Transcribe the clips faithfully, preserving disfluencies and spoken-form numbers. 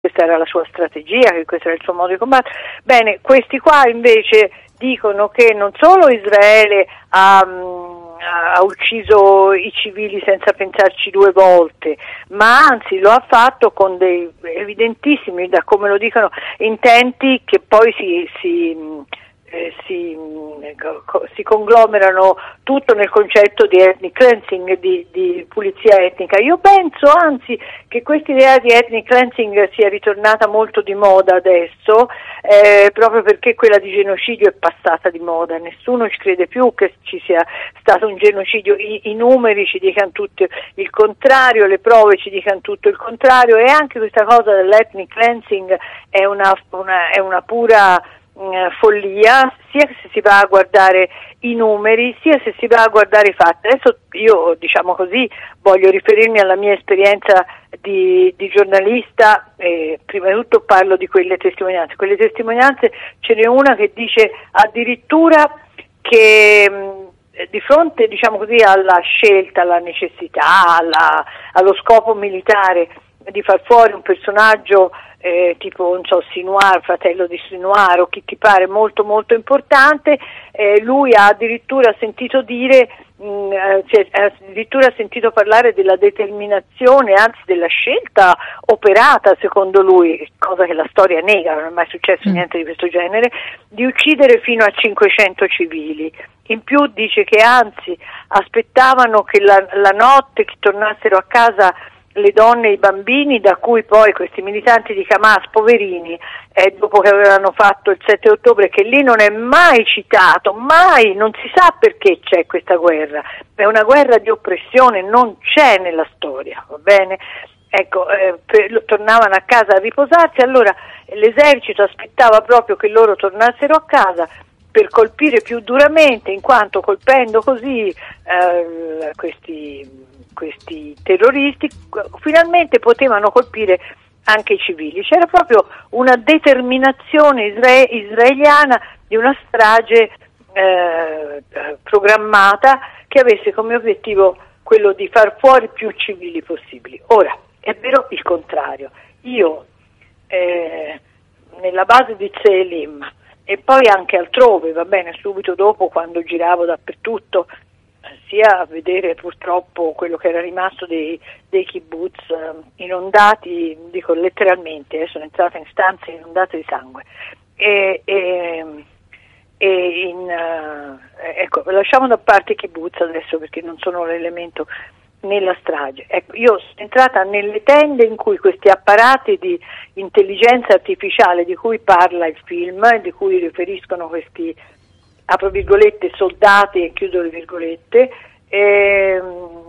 questa era la sua strategia, che questo era il suo modo di combattere. Bene, questi qua invece dicono che non solo Israele ha, ha ucciso i civili senza pensarci due volte, ma anzi lo ha fatto con dei evidentissimi, da come lo dicono, intenti che poi si, si, eh, si, si conglomerano tutto nel concetto di ethnic cleansing, di, di pulizia etnica. Io penso anzi che questa idea di ethnic cleansing sia ritornata molto di moda adesso, eh, proprio perché quella di genocidio è passata di moda, nessuno ci crede più che ci sia stato un genocidio, I, i numeri ci dicano tutto il contrario, le prove ci dicano tutto il contrario, e anche questa cosa dell'ethnic cleansing è una, una, è una pura follia, sia se si va a guardare i numeri, sia se si va a guardare i fatti. Adesso io, diciamo così, voglio riferirmi alla mia esperienza di, di giornalista, e prima di tutto parlo di quelle testimonianze. Quelle testimonianze, ce n'è una che dice addirittura che mh, di fronte, diciamo così, alla scelta, alla necessità, alla, allo scopo militare di far fuori un personaggio eh, tipo, non so, Sinwar, fratello di Sinwar, o chi ti pare, molto molto importante, eh, lui ha addirittura sentito dire, mh, cioè, ha addirittura sentito parlare della determinazione, anzi della scelta operata, secondo lui, cosa che la storia nega, non è mai successo mm. niente di questo genere, di uccidere fino a cinquecento civili. In più dice che anzi aspettavano che la, la notte che tornassero a casa le donne e i bambini, da cui poi questi militanti di Hamas, poverini, eh, dopo che avevano fatto il sette ottobre, che lì non è mai citato, mai, non si sa perché c'è questa guerra, è una guerra di oppressione, non c'è nella storia, va bene? Ecco, eh, per, tornavano a casa a riposarsi, allora l'esercito aspettava proprio che loro tornassero a casa per colpire più duramente, in quanto colpendo così eh, questi... questi terroristi finalmente potevano colpire anche i civili. C'era proprio una determinazione isra- israeliana di una strage eh, programmata che avesse come obiettivo quello di far fuori più civili possibili. Ora, è vero il contrario. Io eh, nella base di Tselim e poi anche altrove, va bene, subito dopo, quando giravo dappertutto, sia a vedere purtroppo quello che era rimasto dei, dei kibbutz eh, inondati, dico letteralmente, eh, sono entrata in stanze inondate di sangue, e, e, e in, uh, ecco, lasciamo da parte i kibbutz adesso perché non sono l'elemento nella strage. Ecco, io sono entrata nelle tende in cui questi apparati di intelligenza artificiale di cui parla il film, di cui riferiscono questi, apro virgolette, soldati e chiudo le virgolette, e,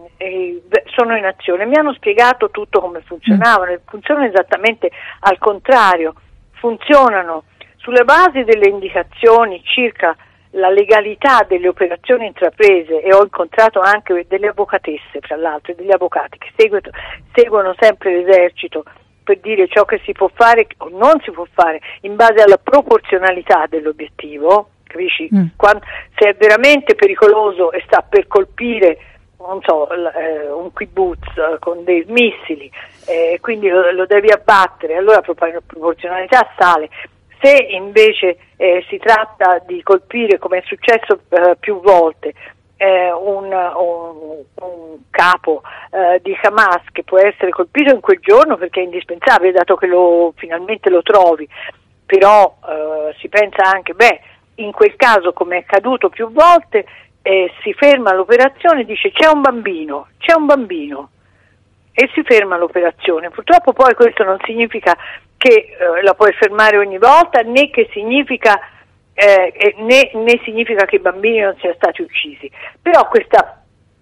e sono in azione. Mi hanno spiegato tutto come funzionavano, mm. funzionano esattamente al contrario, funzionano sulle basi delle indicazioni circa la legalità delle operazioni intraprese, e ho incontrato anche delle avvocatesse, fra l'altro, e degli avvocati che seguono, seguono sempre l'esercito per dire ciò che si può fare o non si può fare in base alla proporzionalità dell'obiettivo. Capisci? Mm. Quando, se è veramente pericoloso e sta per colpire, non so, l, eh, un kibbutz eh, con dei missili, eh, quindi lo, lo devi abbattere, allora la proporzionalità sale. Se invece eh, si tratta di colpire, come è successo eh, più volte, eh, un, un, un capo eh, di Hamas che può essere colpito in quel giorno perché è indispensabile, dato che lo, finalmente lo trovi, però eh, si pensa anche, beh, in quel caso, come è accaduto più volte, eh, si ferma l'operazione, dice c'è un bambino, c'è un bambino, e si ferma l'operazione. Purtroppo poi questo non significa che eh, la puoi fermare ogni volta, né che significa eh, né, né significa che i bambini non siano stati uccisi. Però questa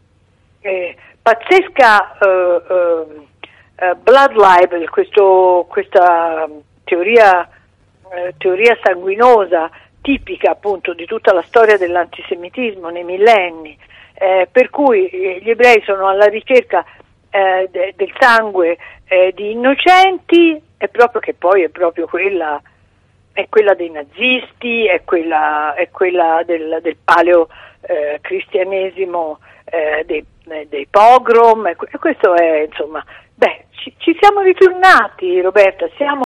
eh, pazzesca eh, eh, blood libel, questo, questa teoria, eh, teoria sanguinosa tipica appunto di tutta la storia dell'antisemitismo nei millenni, eh, per cui gli ebrei sono alla ricerca eh, de, del sangue eh, di innocenti, è proprio che poi è proprio quella è quella dei nazisti, è quella è quella del, del paleo eh, cristianesimo, eh, dei, dei pogrom, e questo è, insomma, beh, ci, ci siamo ritornati, Roberta, siamo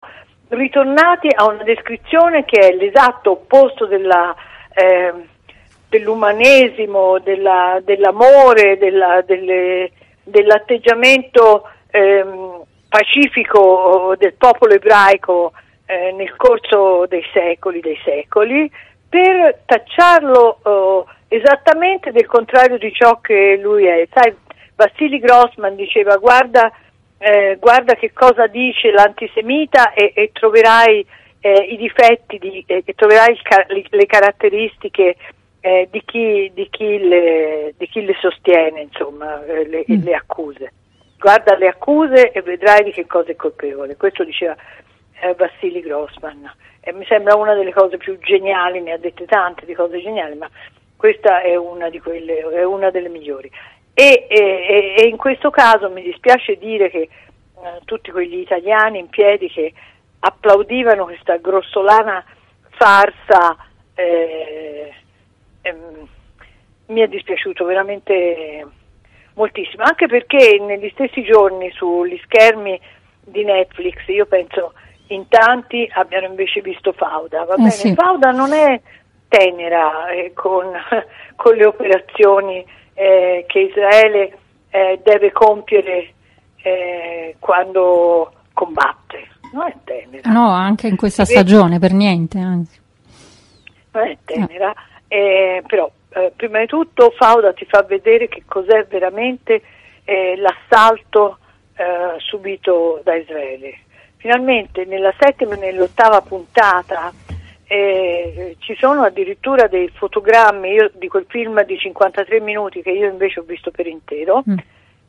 ritornati a una descrizione che è l'esatto opposto della, eh, dell'umanesimo, della, dell'amore, della, delle, dell'atteggiamento ehm, pacifico del popolo ebraico eh, nel corso dei secoli, dei secoli, per tacciarlo eh, esattamente del contrario di ciò che lui è. Sai, Vassili Grossman diceva: guarda, eh, guarda che cosa dice l'antisemita e, e troverai eh, i difetti, di, e troverai il, le caratteristiche eh, di chi, di chi, le, di chi le sostiene, insomma, eh, le, mm. le accuse. Guarda le accuse e vedrai di che cosa è colpevole. Questo diceva eh, Vassili Grossman. E mi sembra una delle cose più geniali, ne ha dette tante di cose geniali, ma questa è una di quelle, è una delle migliori. E, e, e in questo caso mi dispiace dire che eh, tutti quegli italiani in piedi che applaudivano questa grossolana farsa, eh, ehm, mi è dispiaciuto veramente moltissimo, anche perché negli stessi giorni sugli schermi di Netflix io penso in tanti abbiano invece visto Fauda. Va eh bene, sì. Fauda non è tenera eh, con, con le operazioni eh, che Israele eh, deve compiere eh, quando combatte, non è tenera. No, anche in questa stagione per niente, anzi. Non è tenera, eh, però eh, prima di tutto Fauda ti fa vedere che cos'è veramente eh, l'assalto eh, subito da Israele. Finalmente nella settima e nell'ottava puntata eh, ci sono addirittura dei fotogrammi io, di quel film di cinquantatré minuti che io invece ho visto per intero, mm.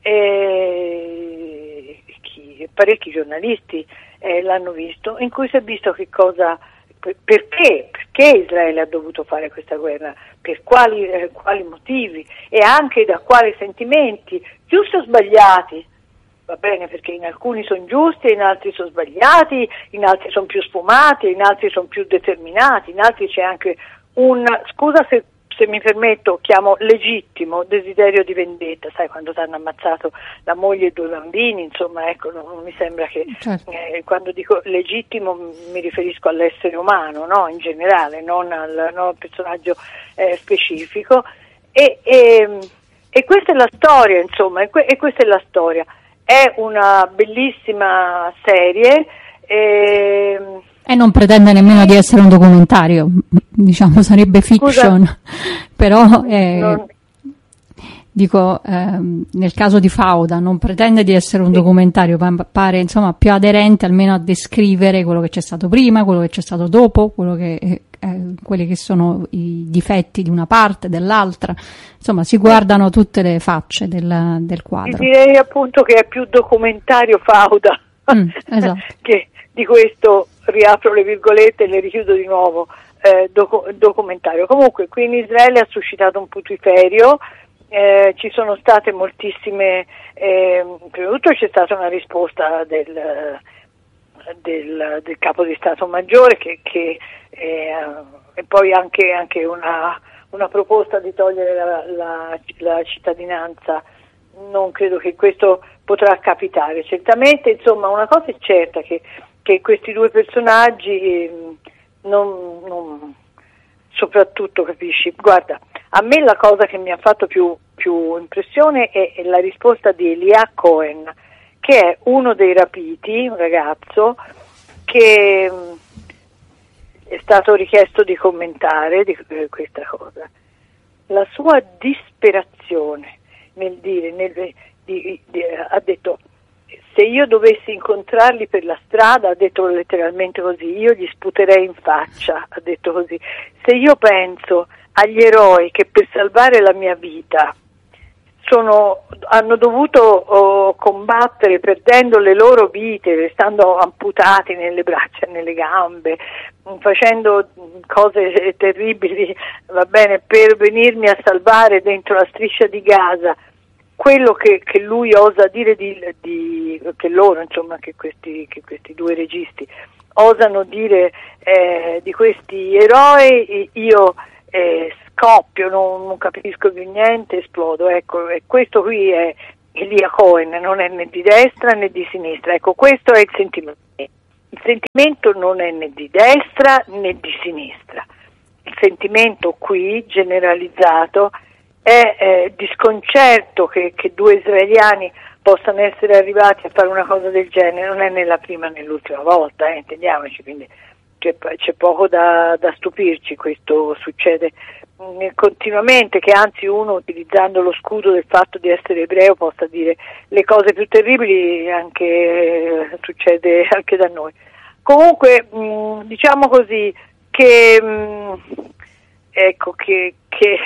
e chi, parecchi giornalisti eh, l'hanno visto, in cui si è visto che cosa, perché, perché Israele ha dovuto fare questa guerra, per quali, eh, quali motivi e anche da quali sentimenti, giusti o sbagliati. Va bene, perché in alcuni sono giusti, in altri sono sbagliati, in altri sono più sfumati, in altri sono più determinati, in altri c'è anche un, scusa se, se mi permetto, chiamo legittimo desiderio di vendetta, sai, quando ti hanno ammazzato la moglie e due bambini, insomma, ecco, non, non mi sembra che, certo. eh, quando dico legittimo mi riferisco all'essere umano, no, in generale, non al, non al personaggio eh, specifico, e, e, e questa è la storia, insomma, e, que, e questa è la storia. È una bellissima serie e, e non pretende nemmeno di essere un documentario, diciamo sarebbe fiction. Scusa, però eh, non... dico ehm, nel caso di Fauda non pretende di essere un sì. documentario, pare insomma più aderente almeno a descrivere quello che c'è stato prima, quello che c'è stato dopo, quello che eh, quelli che sono i difetti di una parte, dell'altra, insomma si guardano tutte le facce del, del quadro. Direi appunto che è più documentario Fauda, mm, esatto. che di questo riapro le virgolette e le richiudo di nuovo, eh, docu- documentario. Comunque qui in Israele ha suscitato un putiferio, eh, ci sono state moltissime, eh, prima di tutto c'è stata una risposta del Del, del capo di Stato Maggiore che, che eh, e poi anche, anche una, una proposta di togliere la, la, la cittadinanza. Non credo che questo potrà capitare. Certamente, insomma, una cosa è certa, che, che questi due personaggi eh, non, non soprattutto, capisci, guarda, a me la cosa che mi ha fatto più, più impressione è, è la risposta di Elia Cohen, che è uno dei rapiti, un ragazzo che è stato richiesto di commentare di, eh, questa cosa. La sua disperazione nel dire, nel, di, di, ha detto: se io dovessi incontrarli per la strada, ha detto letteralmente così, io gli sputerei in faccia, ha detto così. Se io penso agli eroi che per salvare la mia vita Sono, hanno dovuto oh, combattere perdendo le loro vite, restando amputati nelle braccia e nelle gambe, facendo cose terribili, va bene, per venirmi a salvare dentro la striscia di Gaza. Quello che, che lui osa dire di, di che loro, insomma, che questi, che questi due registi osano dire eh, di questi eroi, io eh, scoppio, non, non capisco più niente, esplodo, ecco, e questo qui è Elia Cohen, non è né di destra né di sinistra, ecco, questo è il sentimento. il sentimento non è né di destra né di sinistra. Il sentimento qui, generalizzato, è eh, disconcerto che, che due israeliani possano essere arrivati a fare una cosa del genere. Non è né la prima né l'ultima volta, eh, intendiamoci, quindi c'è, c'è poco da, da stupirci. Questo succede mh, continuamente, che anzi uno, utilizzando lo scudo del fatto di essere ebreo, possa dire le cose più terribili. Anche eh, succede anche da noi. Comunque mh, diciamo così che mh, ecco che, che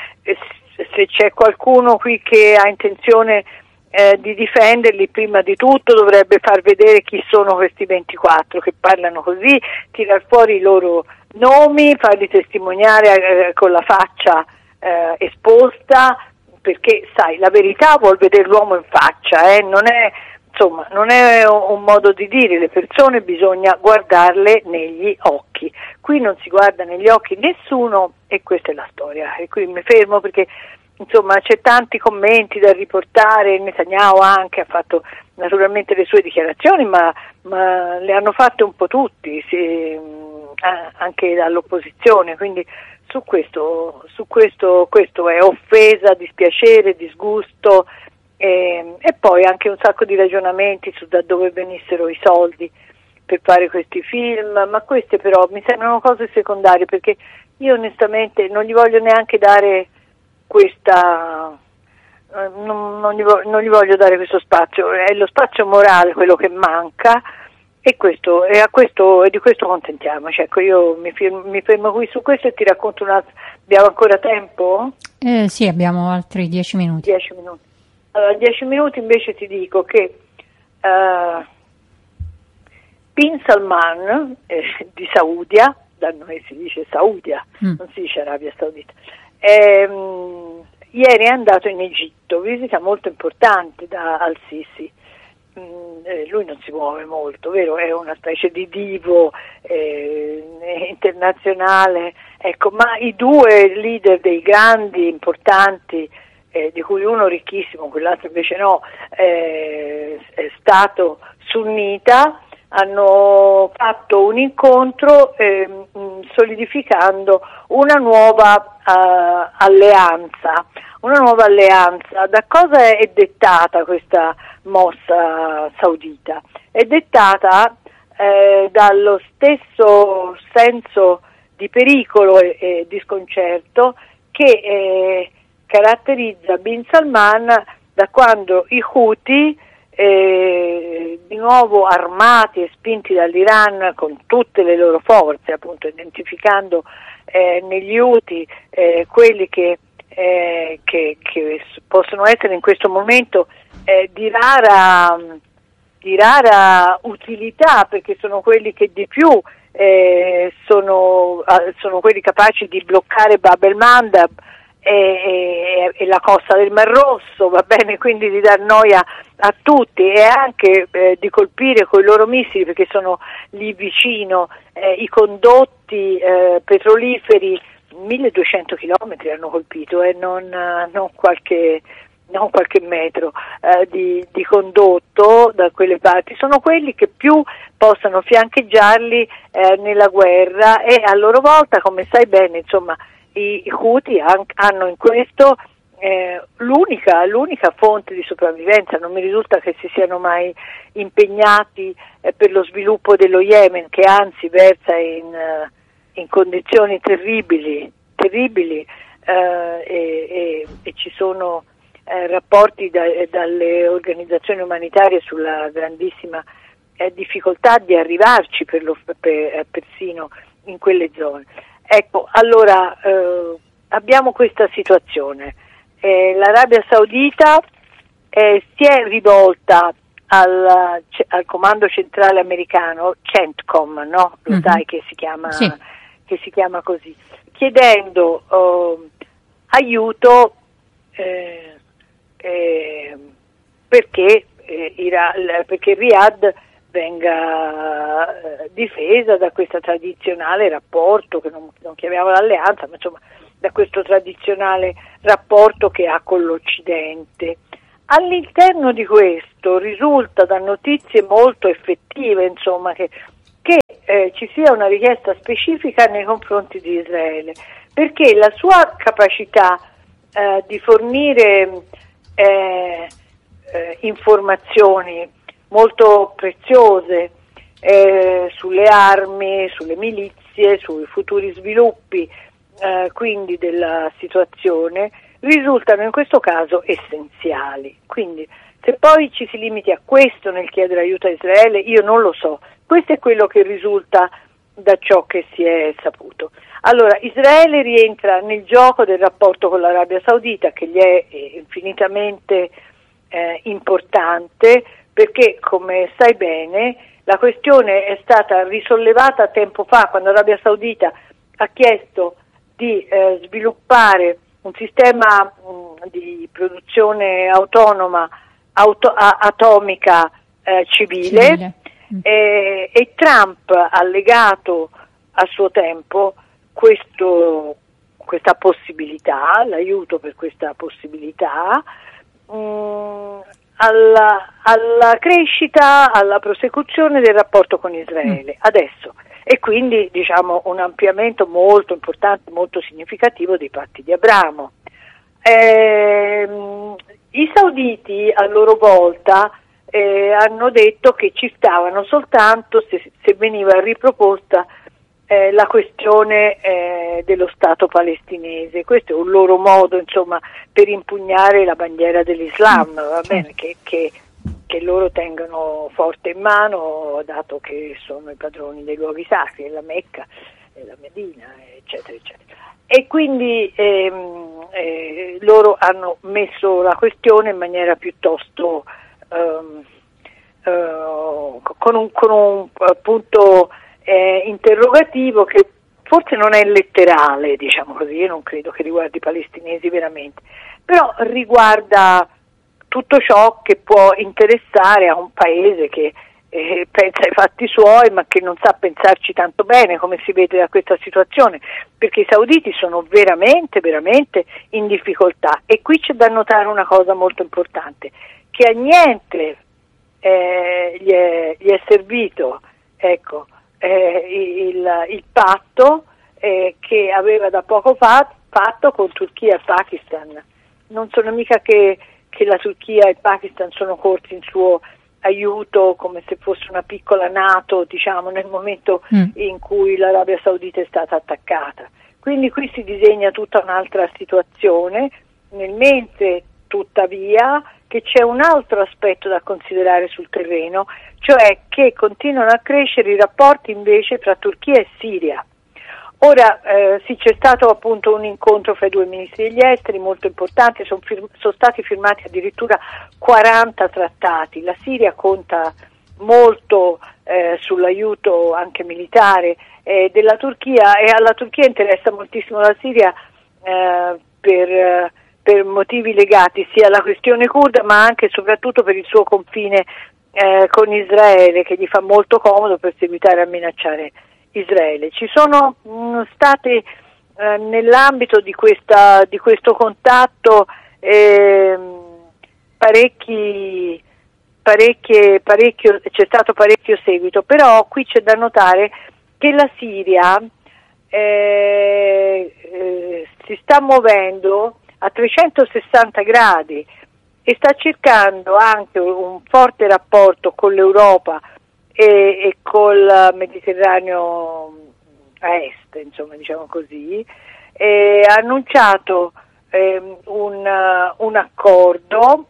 se c'è qualcuno qui che ha intenzione eh, di difenderli, prima di tutto dovrebbe far vedere chi sono questi ventiquattro che parlano così, tirar fuori i loro nomi, farli testimoniare eh, con la faccia eh, esposta, perché sai, la verità vuol vedere l'uomo in faccia, eh, non è insomma non è un modo di dire, le persone bisogna guardarle negli occhi. Qui non si guarda negli occhi nessuno e questa è la storia. E qui mi fermo perché insomma c'è tanti commenti da riportare. Netanyahu anche ha fatto naturalmente le sue dichiarazioni, ma, ma le hanno fatte un po' tutti, sì, anche dall'opposizione, quindi su questo, su questo, questo è offesa, dispiacere, disgusto. E, e poi anche un sacco di ragionamenti su da dove venissero i soldi per fare questi film, ma queste però mi sembrano cose secondarie, perché io onestamente non gli voglio neanche dare questa, non, non, gli voglio, non gli voglio dare questo spazio, è lo spazio morale quello che manca, e questo e a questo e di questo contentiamoci. Ecco, io mi, firmo, mi fermo qui su questo e ti racconto un altro. Abbiamo ancora tempo? Eh, sì, abbiamo altri dieci minuti. Dieci minuti. Allora, dieci minuti invece ti dico che uh, Bin Salman eh, di Saudia, da noi si dice Saudia, mm. non si dice Arabia Saudita, ehm, ieri è andato in Egitto, visita molto importante da Al-Sisi. Mm, eh, lui non si muove molto, vero? È una specie di divo eh, internazionale, ecco, ma i due leader dei grandi, importanti, Eh, di cui uno ricchissimo, quell'altro invece no, eh, è stato sunnita, hanno fatto un incontro eh, solidificando una nuova uh, alleanza. Una nuova alleanza. Da cosa è dettata questa mossa saudita? È dettata eh, dallo stesso senso di pericolo e, e di sconcerto che eh, caratterizza Bin Salman da quando i Houthi, eh, di nuovo armati e spinti dall'Iran con tutte le loro forze, appunto identificando eh, negli Houthi eh, quelli che, eh, che, che possono essere in questo momento eh, di rara, di rara utilità, perché sono quelli che di più eh, sono, sono quelli capaci di bloccare Bab el-Mandab E, e, e la costa del Mar Rosso, va bene, quindi di dar noia a tutti e anche eh, di colpire con i loro missili, perché sono lì vicino eh, i condotti eh, petroliferi, milleduecento chilometri hanno colpito e eh, non, non qualche non qualche metro eh, di, di condotto da quelle parti. Sono quelli che più possano fiancheggiarli eh, nella guerra e a loro volta, come sai bene, insomma, i Houthi hanno in questo eh, l'unica, l'unica fonte di sopravvivenza. Non mi risulta che si siano mai impegnati eh, per lo sviluppo dello Yemen, che anzi versa in, uh, in condizioni terribili, terribili eh, e, e, e ci sono eh, rapporti da, dalle organizzazioni umanitarie sulla grandissima eh, difficoltà di arrivarci per lo, per, persino in quelle zone. Ecco, allora eh, abbiamo questa situazione. Eh, L'Arabia Saudita eh, si è rivolta al, al comando centrale americano, CENTCOM, no? Lo mm-hmm. sai che si chiama, sì. che si chiama così, chiedendo eh, aiuto eh, eh, perché, eh, Ira, perché Riyadh venga eh, difesa da questo tradizionale rapporto, che non, non chiamiamo l'alleanza, ma insomma da questo tradizionale rapporto che ha con l'Occidente. All'interno di questo risulta da notizie molto effettive, insomma, che eh, ci sia una richiesta specifica nei confronti di Israele, perché la sua capacità eh, di fornire eh, eh, informazioni molto preziose eh, sulle armi, sulle milizie, sui futuri sviluppi eh, quindi della situazione, risultano in questo caso essenziali. Quindi se poi ci si limiti a questo nel chiedere aiuto a Israele, io non lo so. Questo è quello che risulta da ciò che si è saputo. Allora, Israele rientra nel gioco del rapporto con l'Arabia Saudita, che gli è infinitamente eh, importante, perché, come sai bene, la questione è stata risollevata tempo fa, quando l'Arabia Saudita ha chiesto di eh, sviluppare un sistema mh, di produzione autonoma auto, a, atomica eh, civile, civile. Mm. Eh, e Trump ha legato a suo tempo questo, questa possibilità, l'aiuto per questa possibilità, mh, alla, alla crescita, alla prosecuzione del rapporto con Israele. Mm. Adesso. E quindi, diciamo, un ampliamento molto importante, molto significativo dei patti di Abramo. Eh, I sauditi a loro volta eh, hanno detto che ci stavano soltanto se, se veniva riproposta eh, la questione eh, dello Stato palestinese. Questo è un loro modo, insomma, per impugnare la bandiera dell'Islam, va bene, che, che, che loro tengano forte in mano, dato che sono i padroni dei luoghi sacri, la Mecca, la Medina, eccetera, eccetera. E quindi ehm, eh, loro hanno messo la questione in maniera piuttosto ehm, eh, con un, con un punto eh, interrogativo che forse non è letterale, diciamo così, io non credo che riguardi i palestinesi veramente, però riguarda tutto ciò che può interessare a un paese che Eh, pensa ai fatti suoi, ma che non sa pensarci tanto bene, come si vede da questa situazione, perché i sauditi sono veramente, veramente in difficoltà. E qui c'è da notare una cosa molto importante, che a niente eh, gli, è, gli è servito ecco, eh, il, il patto eh, che aveva da poco fa, fatto con Turchia e Pakistan. Non sono mica che, che la Turchia e il Pakistan sono corsi in suo aiuto come se fosse una piccola NATO, diciamo, nel momento mm. in cui l'Arabia Saudita è stata attaccata. Quindi qui si disegna tutta un'altra situazione, nel mentre tuttavia che c'è un altro aspetto da considerare sul terreno, cioè che continuano a crescere i rapporti invece tra Turchia e Siria. Ora eh, sì, c'è stato appunto un incontro fra i due ministri degli esteri molto importante, sono, fir- sono stati firmati addirittura quaranta trattati. La Siria conta molto eh, sull'aiuto anche militare eh, della Turchia, e alla Turchia interessa moltissimo la Siria eh, per, per motivi legati sia alla questione curda, ma anche e soprattutto per il suo confine eh, con Israele, che gli fa molto comodo perseguitare e minacciare Israele. Ci sono mh, state eh, nell'ambito di questa di questo contatto eh, parecchi parecchie parecchio c'è stato parecchio seguito, però qui c'è da notare che la Siria eh, eh, si sta muovendo a trecentosessanta gradi e sta cercando anche un forte rapporto con l'Europa e, e col Mediterraneo a est, insomma, diciamo così. E ha annunciato eh, un, uh, un accordo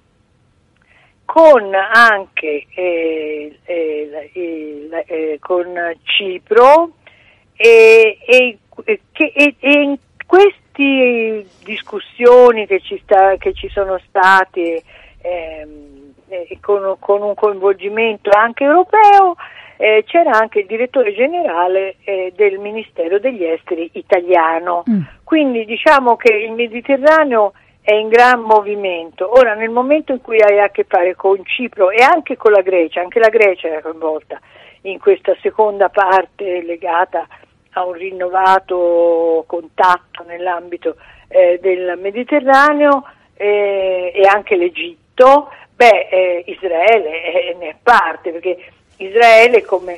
con anche eh, eh, eh, eh, con Cipro e, e, che, e, e in queste discussioni che ci, sta, che ci sono state ehm, eh, con, con un coinvolgimento anche europeo, eh, c'era anche il direttore generale eh, del Ministero degli Esteri italiano. Mm. Quindi diciamo che il Mediterraneo è in gran movimento. Ora, nel momento in cui hai a che fare con Cipro e anche con la Grecia, anche la Grecia era coinvolta in questa seconda parte legata a un rinnovato contatto nell'ambito eh, del Mediterraneo eh, e anche l'Egitto, beh, eh, Israele eh, ne è parte, perché Israele come,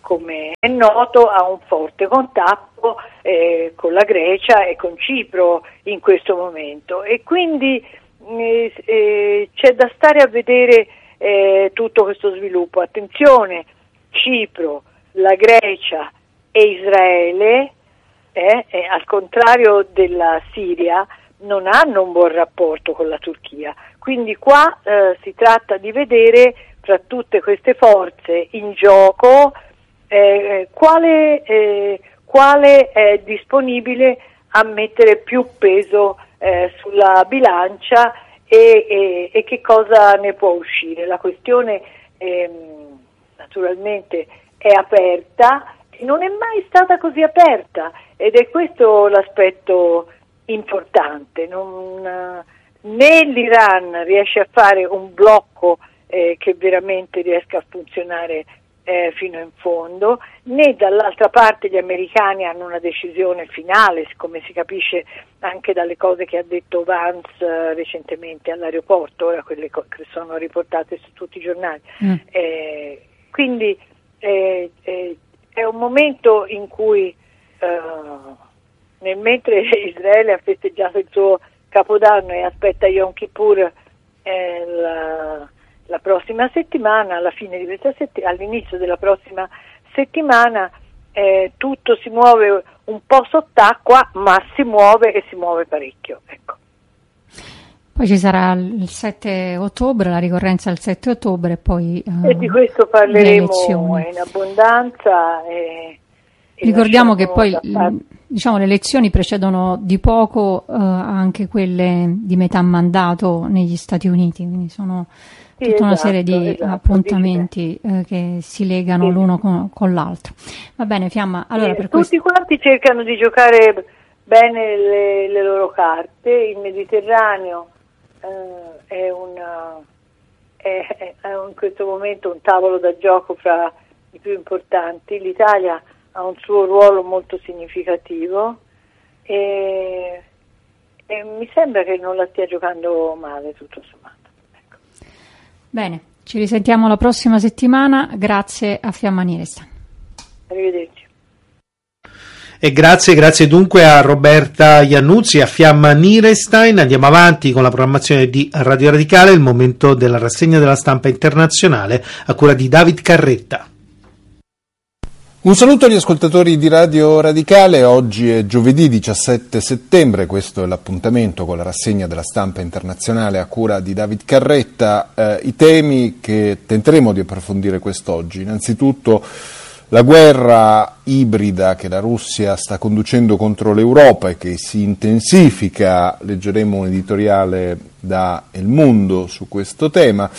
come è noto, ha un forte contatto eh, con la Grecia e con Cipro in questo momento, e quindi eh, eh, c'è da stare a vedere eh, tutto questo sviluppo. Attenzione, Cipro, la Grecia e Israele, eh, eh, al contrario della Siria, non hanno un buon rapporto con la Turchia, quindi qua eh, si tratta di vedere fra tutte queste forze in gioco eh, quale, eh, quale è disponibile a mettere più peso eh, sulla bilancia e, e, e che cosa ne può uscire. La questione ehm, naturalmente è aperta e non è mai stata così aperta, ed è questo l'aspetto importante. Non, né l'Iran riesce a fare un blocco eh, che veramente riesca a funzionare eh, fino in fondo, né dall'altra parte gli americani hanno una decisione finale, come si capisce anche dalle cose che ha detto Vance eh, recentemente all'aeroporto, ora quelle co- che sono riportate su tutti i giornali. Mm. Eh, quindi eh, eh, è un momento in cui eh, nel mentre Israele ha festeggiato il suo Capodanno e aspetta Yom Kippur eh, la, la prossima settimana, alla fine di questa settimana, all'inizio della prossima settimana, eh, tutto si muove un po' sott'acqua, ma si muove e si muove parecchio. Ecco. Poi ci sarà il sette ottobre, la ricorrenza del sette ottobre, e poi uh, e di questo parleremo in abbondanza. E, e ricordiamo che poi diciamo, le elezioni precedono di poco uh, anche quelle di metà mandato negli Stati Uniti, quindi sono sì, tutta esatto, una serie di esatto, appuntamenti uh, che si legano sì. l'uno con, con l'altro. Va bene, Fiamma. Allora, sì, per tutti questo... quanti cercano di giocare bene le, le loro carte. Il Mediterraneo uh, è, una, è, è in questo momento un tavolo da gioco fra i più importanti. L'Italia ha un suo ruolo molto significativo e, e mi sembra che non la stia giocando male, tutto sommato. Ecco. Bene, ci risentiamo la prossima settimana, grazie a Fiamma Nirestan. Arrivederci. E grazie, grazie dunque a Roberta Iannuzzi e a Fiamma Nierestein. Andiamo avanti con la programmazione di Radio Radicale, il momento della rassegna della stampa internazionale a cura di David Carretta. Un saluto agli ascoltatori di Radio Radicale. Oggi è giovedì diciassette settembre, questo è l'appuntamento con la rassegna della stampa internazionale a cura di David Carretta. Eh, I temi che tenteremo di approfondire quest'oggi: innanzitutto la guerra ibrida che la Russia sta conducendo contro l'Europa e che si intensifica. Leggeremo un editoriale da El Mundo su questo tema.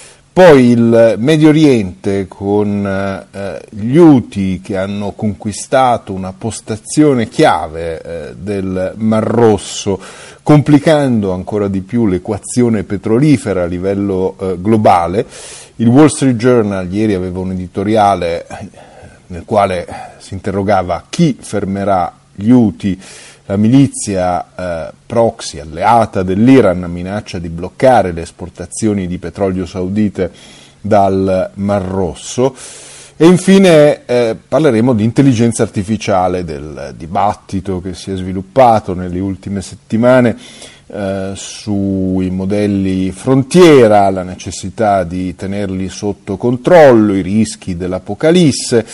Poi il Medio Oriente con eh, gli Houthi che hanno conquistato una postazione chiave eh, del Mar Rosso, complicando ancora di più l'equazione petrolifera a livello eh, globale. Il Wall Street Journal ieri aveva un editoriale nel quale si interrogava chi fermerà gli Houthi. La milizia eh, proxy alleata dell'Iran minaccia di bloccare le esportazioni di petrolio saudite dal Mar Rosso. E infine eh, parleremo di intelligenza artificiale, del dibattito che si è sviluppato nelle ultime settimane eh, sui modelli frontiera, la necessità di tenerli sotto controllo, i rischi dell'apocalisse.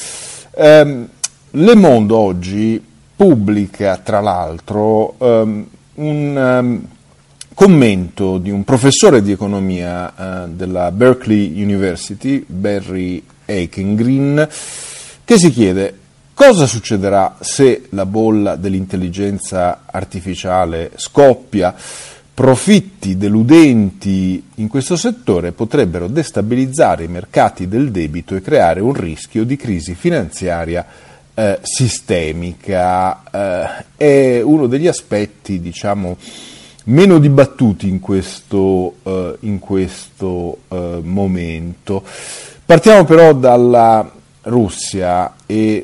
Eh, Le Monde oggi pubblica tra l'altro um, un um, commento di un professore di economia uh, della Berkeley University, Barry Eichengreen, che si chiede cosa succederà se la bolla dell'intelligenza artificiale scoppia. Profitti deludenti in questo settore potrebbero destabilizzare i mercati del debito e creare un rischio di crisi finanziaria Eh, sistemica. Eh, è uno degli aspetti, diciamo, meno dibattuti in questo, eh, in questo eh, momento. Partiamo però dalla Russia e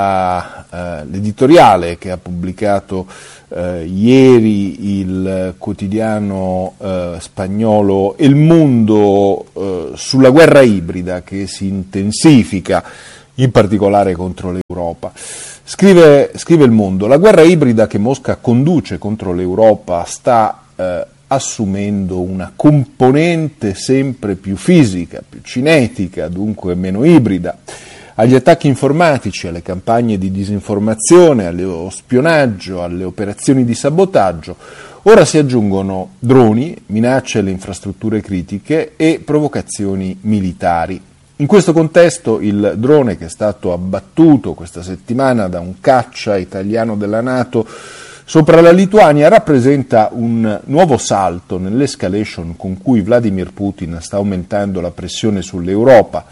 dall'editoriale eh, che ha pubblicato eh, ieri il quotidiano eh, spagnolo El Mundo eh, sulla guerra ibrida che si intensifica in particolare contro l'Europa. Scrive, scrive Il Mondo: la guerra ibrida che Mosca conduce contro l'Europa sta eh, assumendo una componente sempre più fisica, più cinetica, dunque meno ibrida. Agli attacchi informatici, alle campagne di disinformazione, allo spionaggio, alle operazioni di sabotaggio, ora si aggiungono droni, minacce alle infrastrutture critiche e provocazioni militari. In questo contesto il drone che è stato abbattuto questa settimana da un caccia italiano della NATO sopra la Lituania rappresenta un nuovo salto nell'escalation con cui Vladimir Putin sta aumentando la pressione sull'Europa.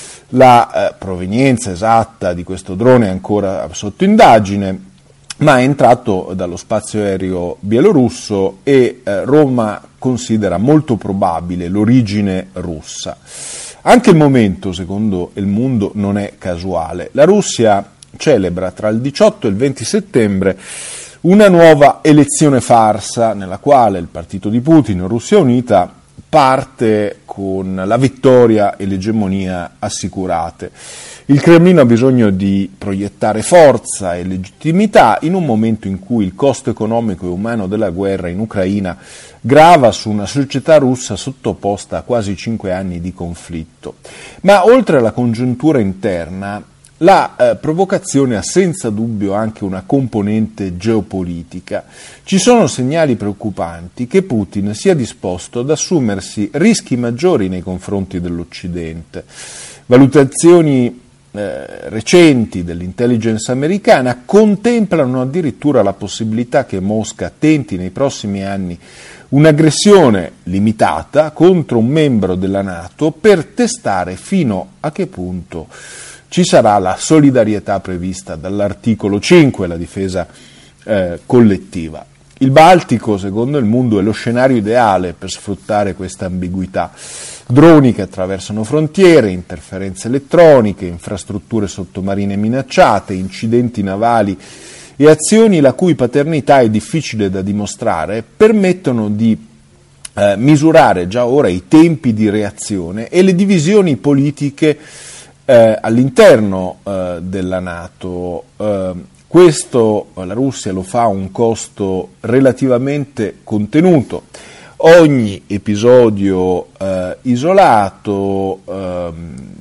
La eh, provenienza esatta di questo drone è ancora sotto indagine, ma è entrato dallo spazio aereo bielorusso e eh, Roma considera molto probabile l'origine russa. Anche il momento, secondo Il Mondo, non è casuale. La Russia celebra tra il diciotto e il venti settembre una nuova elezione farsa nella quale il partito di Putin, Russia Unita, parte con la vittoria e l'egemonia assicurate. Il Cremlino ha bisogno di proiettare forza e legittimità in un momento in cui il costo economico e umano della guerra in Ucraina grava su una società russa sottoposta a quasi cinque anni di conflitto. Ma oltre alla congiuntura interna, la eh, provocazione ha senza dubbio anche una componente geopolitica. Ci sono segnali preoccupanti che Putin sia disposto ad assumersi rischi maggiori nei confronti dell'Occidente. Valutazioni eh, recenti dell'intelligence americana contemplano addirittura la possibilità che Mosca tenti nei prossimi anni un'aggressione limitata contro un membro della NATO per testare fino a che punto ci sarà la solidarietà prevista dall'articolo cinque, la difesa eh, collettiva. Il Baltico, secondo Il Mondo, è lo scenario ideale per sfruttare questa ambiguità. Droni che attraversano frontiere, interferenze elettroniche, infrastrutture sottomarine minacciate, incidenti navali e azioni la cui paternità è difficile da dimostrare, permettono di eh, misurare già ora i tempi di reazione e le divisioni politiche Eh, all'interno eh, della NATO. Eh, questo la Russia lo fa a un costo relativamente contenuto. Ogni episodio eh, isolato eh,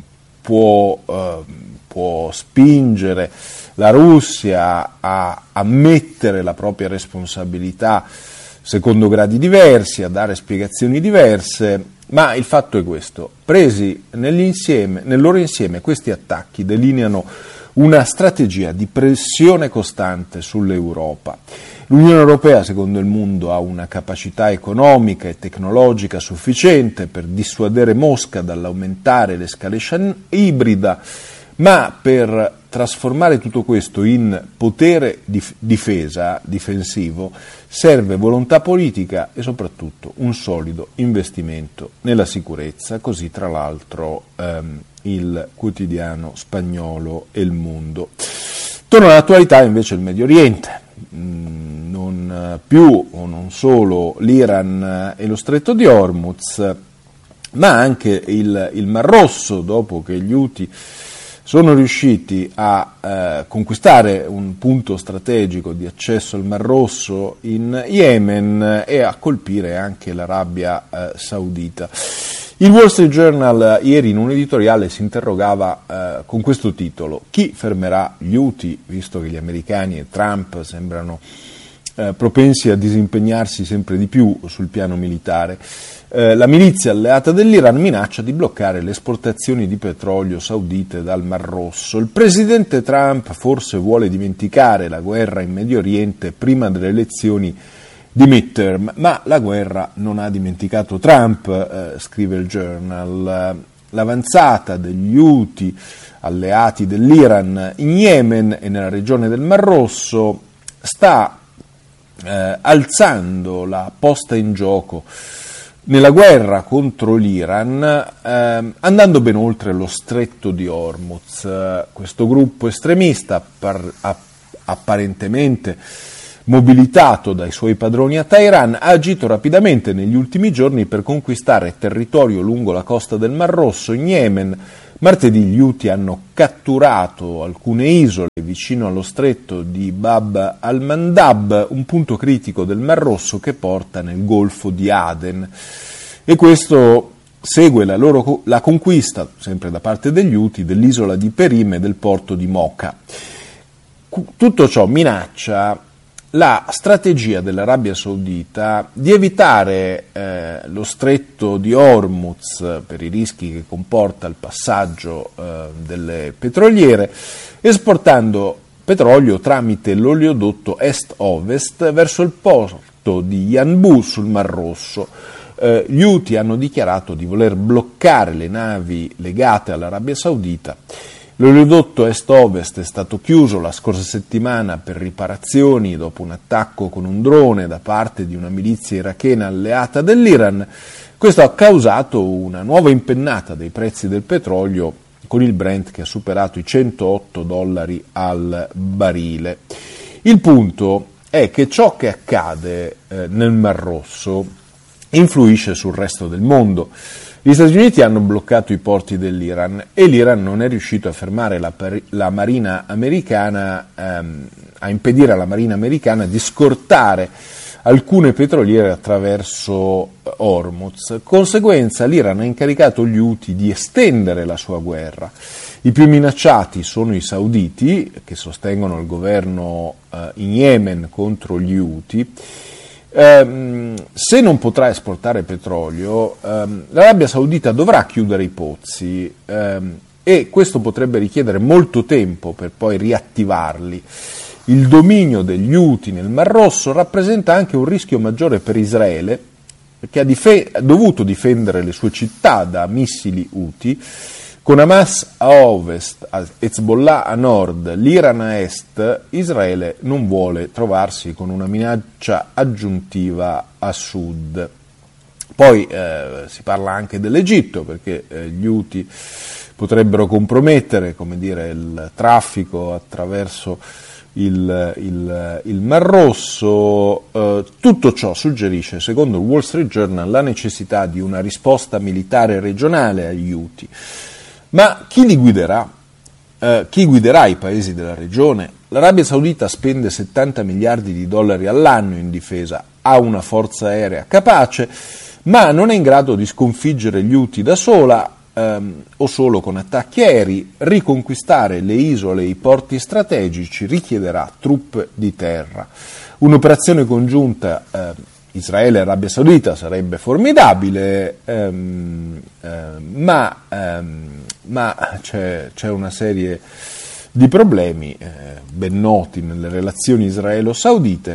può, eh, può spingere la Russia a ammettere la propria responsabilità secondo gradi diversi, a dare spiegazioni diverse. Ma il fatto è questo: presi nell'insieme, nel loro insieme, questi attacchi delineano una strategia di pressione costante sull'Europa. L'Unione Europea, secondo Il Mondo, ha una capacità economica e tecnologica sufficiente per dissuadere Mosca dall'aumentare l'escalation ibrida, ma per trasformare tutto questo in potere di difesa, difensivo, serve volontà politica e soprattutto un solido investimento nella sicurezza, così tra l'altro ehm, il quotidiano spagnolo El Mundo. Torna all'attualità invece il Medio Oriente, mm, non più o non solo l'Iran e lo Stretto di Hormuz, ma anche il, il Mar Rosso, dopo che gli Houthi sono riusciti a eh, conquistare un punto strategico di accesso al Mar Rosso in Yemen e a colpire anche l'Arabia eh, Saudita. Il Wall Street Journal ieri in un editoriale si interrogava eh, con questo titolo: chi fermerà gli Houthi, visto che gli americani e Trump sembrano eh, propensi a disimpegnarsi sempre di più sul piano militare? Eh, la milizia alleata dell'Iran minaccia di bloccare le esportazioni di petrolio saudite dal Mar Rosso. Il presidente Trump forse vuole dimenticare la guerra in Medio Oriente prima delle elezioni di midterm, ma la guerra non ha dimenticato Trump, eh, scrive il Journal. L'avanzata degli Houthi, alleati dell'Iran in Yemen e nella regione del Mar Rosso, sta eh, alzando la posta in gioco nella guerra contro l'Iran, eh, andando ben oltre lo stretto di Hormuz. Questo gruppo estremista appar- apparentemente mobilitato dai suoi padroni a Teheran, ha agito rapidamente negli ultimi giorni per conquistare territorio lungo la costa del Mar Rosso in Yemen. Martedì gli Houthi hanno catturato alcune isole vicino allo stretto di Bab al-Mandab, un punto critico del Mar Rosso che porta nel Golfo di Aden. E questo segue la, loro, la conquista, sempre da parte degli Houthi, dell'isola di Perim e del porto di Mocha. Tutto ciò minaccia la strategia dell'Arabia Saudita di evitare eh, lo stretto di Hormuz per i rischi che comporta il passaggio eh, delle petroliere, esportando petrolio tramite l'oleodotto est-ovest verso il porto di Yanbu sul Mar Rosso. Eh, gli Houthi hanno dichiarato di voler bloccare le navi legate all'Arabia Saudita. L'oleodotto est-ovest è stato chiuso la scorsa settimana per riparazioni dopo un attacco con un drone da parte di una milizia irachena alleata dell'Iran. Questo ha causato una nuova impennata dei prezzi del petrolio, con il Brent che ha superato i centootto dollari al barile. Il punto è che ciò che accade eh, nel Mar Rosso influisce sul resto del mondo. Gli Stati Uniti hanno bloccato i porti dell'Iran e l'Iran non è riuscito a fermare la, la marina americana, ehm, a impedire alla marina americana di scortare alcune petroliere attraverso Hormuz. Conseguenza, l'Iran ha incaricato gli Houthi di estendere la sua guerra. I più minacciati sono i sauditi, che sostengono il governo eh, in Yemen contro gli Houthi. Um, se non potrà esportare petrolio, um, l'Arabia Saudita dovrà chiudere i pozzi um, e questo potrebbe richiedere molto tempo per poi riattivarli. Il dominio degli Houthi nel Mar Rosso rappresenta anche un rischio maggiore per Israele, che ha, dif- ha dovuto difendere le sue città da missili Houthi. Con Hamas a ovest, Hezbollah a nord, l'Iran a est, Israele non vuole trovarsi con una minaccia aggiuntiva a sud. Poi eh, si parla anche dell'Egitto, perché eh, gli Houthi potrebbero compromettere, come dire, il traffico attraverso il, il, il Mar Rosso. Eh, tutto ciò suggerisce, secondo il Wall Street Journal, la necessità di una risposta militare regionale agli Houthi. Ma chi li guiderà? Eh, chi guiderà i paesi della regione? L'Arabia Saudita spende settanta miliardi di dollari all'anno in difesa, ha una forza aerea capace, ma non è in grado di sconfiggere gli Houthi da sola ehm, o solo con attacchi aerei. Riconquistare le isole e i porti strategici richiederà truppe di terra. Un'operazione congiunta eh, Israele e Arabia Saudita sarebbe formidabile, ehm, ehm, ma, ehm, ma c'è, c'è una serie di problemi eh, ben noti nelle relazioni israelo-saudite.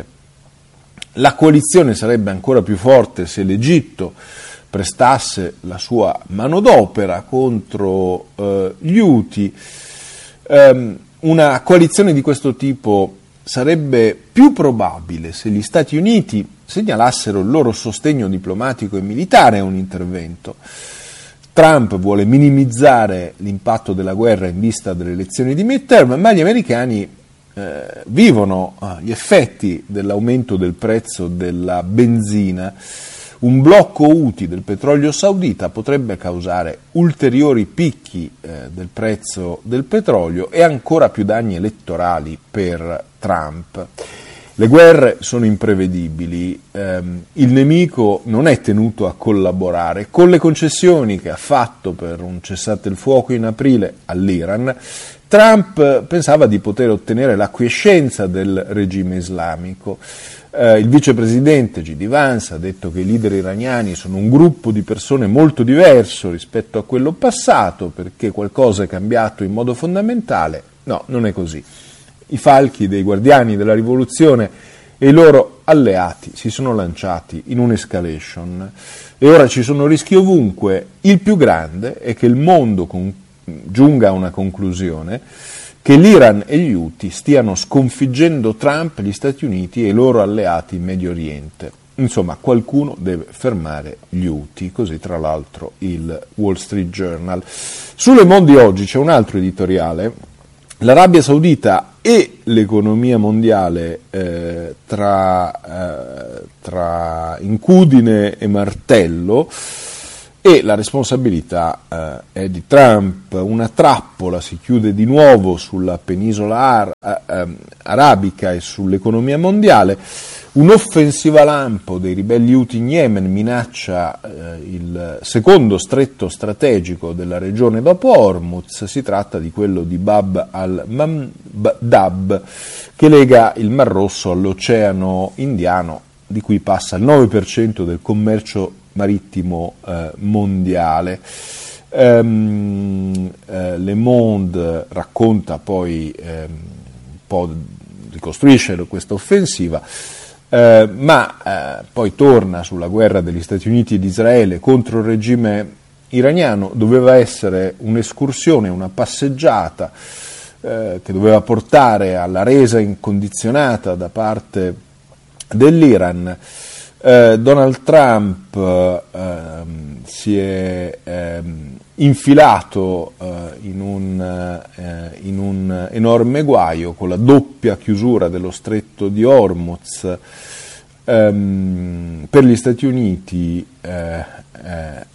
La coalizione sarebbe ancora più forte se l'Egitto prestasse la sua manodopera contro eh, gli Houthi. Um, una coalizione di questo tipo sarebbe più probabile se gli Stati Uniti segnalassero il loro sostegno diplomatico e militare a un intervento. Trump vuole minimizzare l'impatto della guerra in vista delle elezioni di midterm, ma gli americani eh, vivono eh, gli effetti dell'aumento del prezzo della benzina. Un blocco Houthi del petrolio saudita potrebbe causare ulteriori picchi eh, del prezzo del petrolio e ancora più danni elettorali per Trump. Le guerre sono imprevedibili, ehm, il nemico non è tenuto a collaborare. Con le concessioni che ha fatto per un cessate il fuoco in aprile all'Iran, Trump pensava di poter ottenere l'acquiescenza del regime islamico. Eh, il vicepresidente J D Vance ha detto che i leader iraniani sono un gruppo di persone molto diverso rispetto a quello passato, perché qualcosa è cambiato in modo fondamentale. No, non è così. I falchi dei guardiani della rivoluzione e i loro alleati si sono lanciati in un'escalation e ora ci sono rischi ovunque. Il più grande è che il mondo con, giunga a una conclusione, che l'Iran e gli Houthi stiano sconfiggendo Trump, gli Stati Uniti e i loro alleati in Medio Oriente. Insomma, qualcuno deve fermare gli Houthi, così tra l'altro il Wall Street Journal. Su Le Monde di oggi c'è un altro editoriale. L'Arabia Saudita e l'economia mondiale eh, tra, eh, tra incudine e martello, e la responsabilità eh, è di Trump. Una trappola si chiude di nuovo sulla penisola ar- eh, arabica e sull'economia mondiale. Un'offensiva lampo dei ribelli Houthi in Yemen minaccia eh, il secondo stretto strategico della regione dopo Hormuz. Si tratta di quello di Bab al-Mandab, che lega il Mar Rosso all'Oceano Indiano, di cui passa il nove per cento del commercio marittimo eh, mondiale. Um, eh, Le Monde racconta poi, eh, un po' ricostruisce questa offensiva, eh, ma eh, poi torna sulla guerra degli Stati Uniti ed Israele contro il regime iraniano. Doveva essere un'escursione, una passeggiata eh, che doveva portare alla resa incondizionata da parte dell'Iran. Eh, Donald Trump eh, si è eh, infilato eh, in, un, eh, in un enorme guaio con la doppia chiusura dello stretto di Hormuz. Ehm, per gli Stati Uniti eh, eh,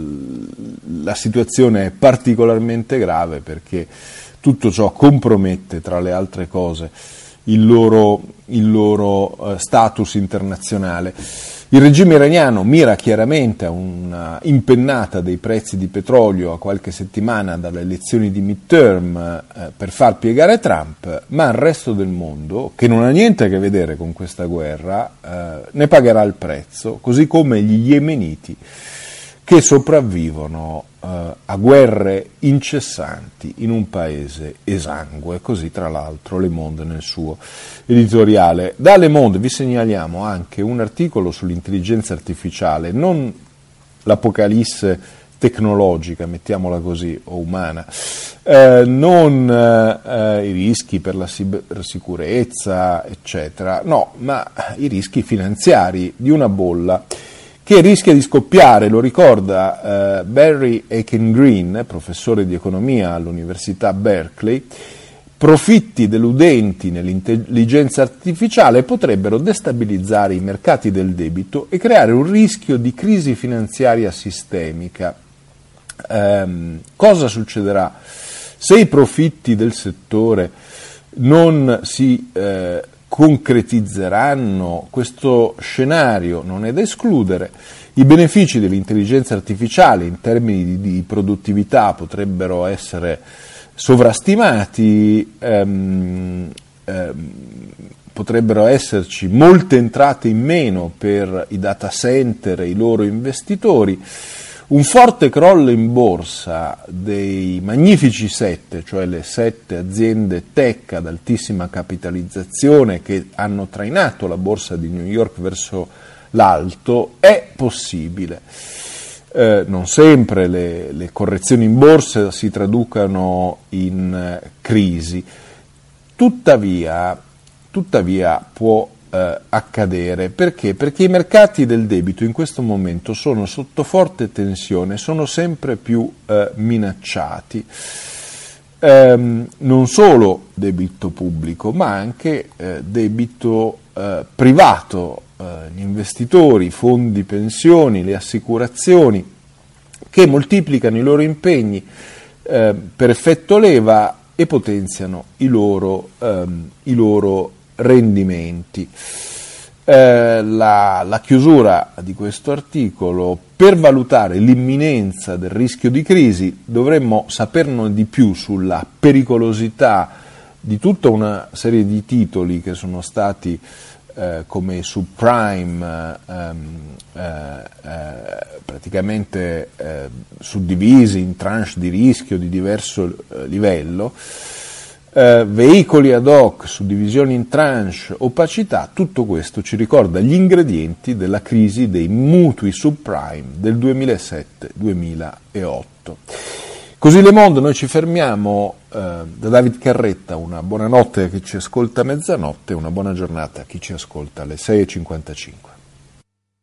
l- la situazione è particolarmente grave, perché tutto ciò compromette, tra le altre cose, il loro, il loro uh, status internazionale. Il regime iraniano mira chiaramente a una impennata dei prezzi di petrolio a qualche settimana dalle elezioni di midterm eh, per far piegare Trump, ma il resto del mondo, che non ha niente a che vedere con questa guerra, eh, ne pagherà il prezzo, così come gli yemeniti, che sopravvivono eh, a guerre incessanti in un paese esangue. Così, tra l'altro, Le Monde nel suo editoriale. Da Le Monde vi segnaliamo anche un articolo sull'intelligenza artificiale, non l'apocalisse tecnologica, mettiamola così, o umana, eh, non eh, i rischi per la cibersicurezza, eccetera, no, ma i rischi finanziari di una bolla che rischia di scoppiare. Lo ricorda eh, Barry Eichengreen, professore di economia all'Università Berkeley. Profitti deludenti nell'intelligenza artificiale potrebbero destabilizzare i mercati del debito e creare un rischio di crisi finanziaria sistemica. Ehm, cosa succederà se i profitti del settore non si eh, concretizzeranno? Questo scenario non è da escludere. I benefici dell'intelligenza artificiale in termini di, di produttività potrebbero essere sovrastimati, ehm, ehm, potrebbero esserci molte entrate in meno per i data center e i loro investitori. Un forte crollo in borsa dei magnifici sette, cioè le sette aziende tech ad altissima capitalizzazione che hanno trainato la borsa di New York verso l'alto, è possibile. Eh, non sempre le, le correzioni in borsa si traducano in eh, crisi, tuttavia, tuttavia può eh, accadere. Perché? Perché i mercati del debito in questo momento sono sotto forte tensione, sono sempre più eh, minacciati. Eh, non solo debito pubblico, ma anche eh, debito eh, privato. Gli investitori, i fondi pensioni, le assicurazioni, che moltiplicano i loro impegni eh, per effetto leva e potenziano i loro, ehm, i loro rendimenti. Eh, la, la chiusura di questo articolo: per valutare l'imminenza del rischio di crisi dovremmo saperne di più sulla pericolosità di tutta una serie di titoli che sono stati Eh, come i subprime, ehm, eh, eh, praticamente eh, suddivisi in tranche di rischio di diverso eh, livello, eh, veicoli ad hoc, suddivisioni in tranche, opacità. Tutto questo ci ricorda gli ingredienti della crisi dei mutui subprime del duemilasette duemilaotto. Così Le Monde, noi ci fermiamo. Eh, da David Carretta una buonanotte a chi ci ascolta a mezzanotte, una buona giornata a chi ci ascolta alle sei e cinquantacinque.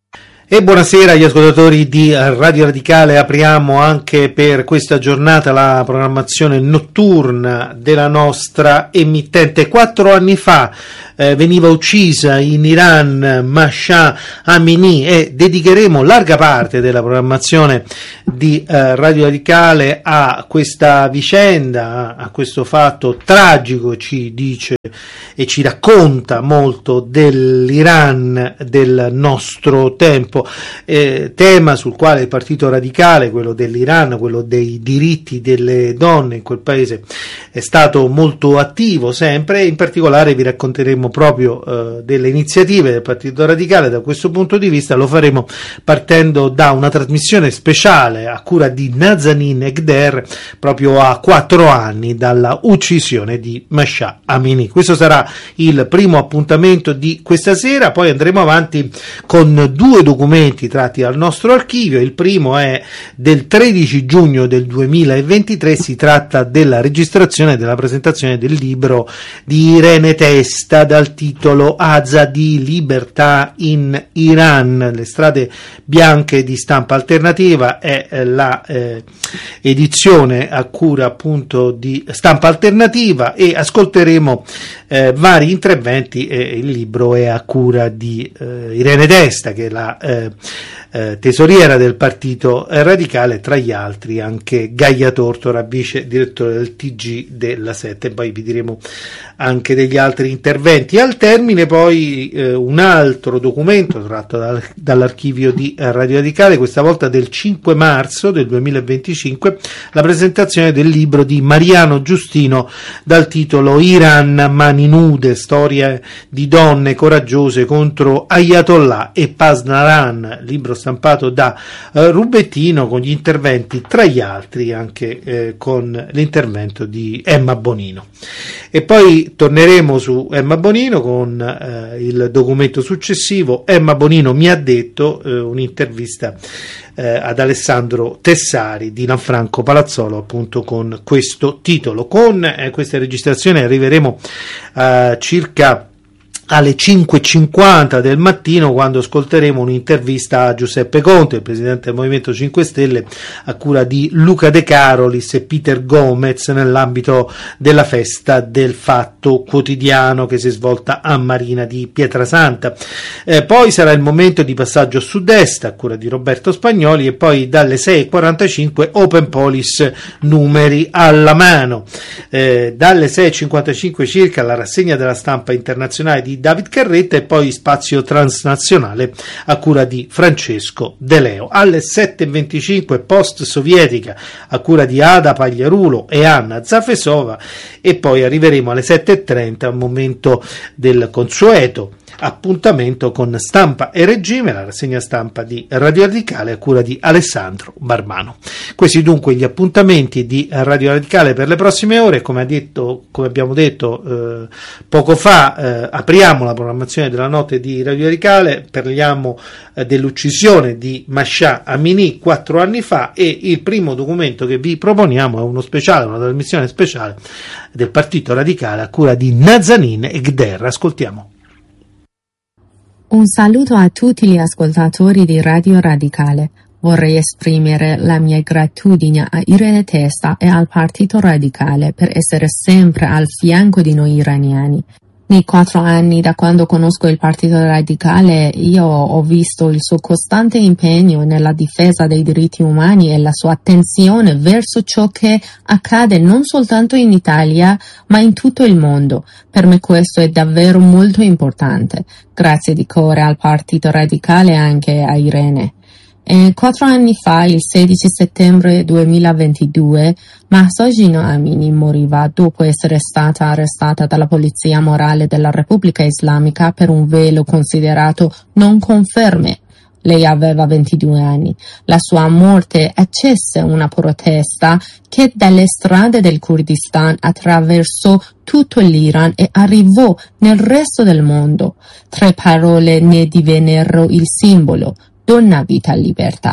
E buonasera agli ascoltatori di Radio Radicale. Apriamo anche per questa giornata la programmazione notturna della nostra emittente. Quattro anni fa eh, veniva uccisa in Iran Mahsa Amini e dedicheremo larga parte della programmazione di eh, Radio Radicale a questa vicenda, a questo fatto tragico. Ci dice e ci racconta molto dell'Iran del nostro tempo, eh, tema sul quale il Partito Radicale, quello dell'Iran, quello dei diritti delle donne in quel paese, è stato molto attivo sempre, e in particolare vi racconteremo proprio eh, delle iniziative del Partito Radicale. Da questo punto di vista lo faremo partendo da una trasmissione speciale a cura di Nazanin Egder, proprio a quattro anni dalla uccisione di Mahsa Amini. Questo sarà il primo appuntamento di questa sera, poi andremo avanti con due documenti tratti dal nostro archivio. Il primo è del tredici giugno del duemilaventitré, si tratta della registrazione della presentazione del libro di Irene Testa dal titolo Azadi, libertà in Iran, le strade bianche di Stampa Alternativa. È la eh, edizione a cura appunto di Stampa Alternativa, e ascolteremo eh, vari interventi. Eh, il libro è a cura di eh, Irene Testa, che è la eh, eh, tesoriera del Partito Radicale, tra gli altri anche Gaia Tortora, vice direttore del T G della Sette. Poi vi diremo anche degli altri interventi. Al termine poi eh, un altro documento tratto dal, dall'archivio di Radio Radicale, questa volta del cinque marzo del duemilaventicinque, la presentazione del libro di Mariano Giustino dal titolo Iran mani nude, storia di donne coraggiose contro Ayatollah e Pasdaran, libro stampato da eh, Rubettino, con gli interventi tra gli altri anche eh, con l'intervento di Emma Bonino. E poi torneremo su Emma Bonino con eh, il documento successivo. Emma Bonino mi ha detto, eh, un'intervista eh, ad Alessandro Tessari di Lanfranco Palazzolo, appunto con questo titolo. Con eh, questa registrazione arriveremo a circa alle cinque e cinquanta del mattino, quando ascolteremo un'intervista a Giuseppe Conte, il presidente del Movimento cinque Stelle, a cura di Luca De Carolis e Peter Gomez, nell'ambito della festa del Fatto Quotidiano che si è svolta a Marina di Pietrasanta. Eh, poi sarà il momento di passaggio a sud-est a cura di Roberto Spagnoli, e poi dalle sei e quarantacinque Open Police numeri alla mano. Eh, dalle sei e cinquantacinque circa la rassegna della stampa internazionale di David Carretta, e poi spazio transnazionale a cura di Francesco De Leo. Alle sette e venticinque post sovietica a cura di Ada Pagliarulo e Anna Zafesova, e poi arriveremo alle sette e trenta al momento del consueto appuntamento con Stampa e Regime, la rassegna stampa di Radio Radicale a cura di Alessandro Barbano. Questi dunque gli appuntamenti di Radio Radicale per le prossime ore. Come, ha detto, come abbiamo detto eh, poco fa, eh, apriamo la programmazione della notte di Radio Radicale, parliamo eh, dell'uccisione di Mahsa Amini quattro anni fa, e il primo documento che vi proponiamo è uno speciale, una trasmissione speciale del Partito Radicale a cura di Nazanin Egder. Ascoltiamo. Un saluto a tutti gli ascoltatori di Radio Radicale. Vorrei esprimere la mia gratitudine a Irene Testa e al Partito Radicale per essere sempre al fianco di noi iraniani. Nei quattro anni da quando conosco il Partito Radicale, io ho visto il suo costante impegno nella difesa dei diritti umani e la sua attenzione verso ciò che accade non soltanto in Italia, ma in tutto il mondo. Per me questo è davvero molto importante. Grazie di cuore al Partito Radicale e anche a Irene. E quattro anni fa, il sedici settembre duemilaventidue, Mahsa Amini moriva dopo essere stata arrestata dalla polizia morale della Repubblica Islamica per un velo considerato non conferme. Lei aveva ventidue anni. La sua morte accese una protesta che dalle strade del Kurdistan attraversò tutto l'Iran e arrivò nel resto del mondo. Tre parole ne divennero il simbolo: donna, vita, libertà.